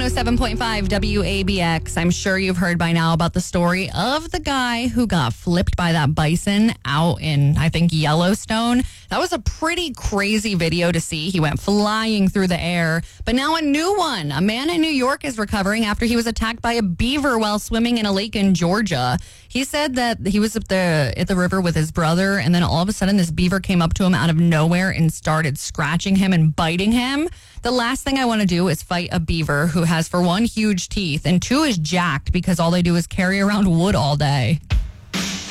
107.5 WABX. I'm sure you've heard by now about the story of the guy who got flipped by that bison out in, I think, Yellowstone. That was a pretty crazy video to see. He went flying through the air. But now a new one. A man in New York is recovering after he was attacked by a beaver while swimming in a lake in Georgia. He said that he was at the river with his brother, and then all of a sudden this beaver came up to him out of nowhere and started scratching him and biting him. The last thing I want to do is fight a beaver who has, for one, huge teeth, and two, is jacked because all they do is carry around wood all day.